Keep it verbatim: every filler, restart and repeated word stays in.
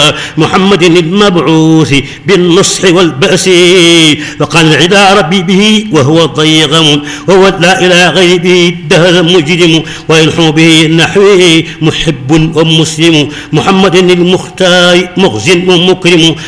محمد المبعوث بالنصح والبأس. فقال العدا ربي به وهو ضيغم، وهو لا إله غير به الدهر مجرم، وينحو به النحوي محب ومسلم. محمد المختار مخزن ومكرم،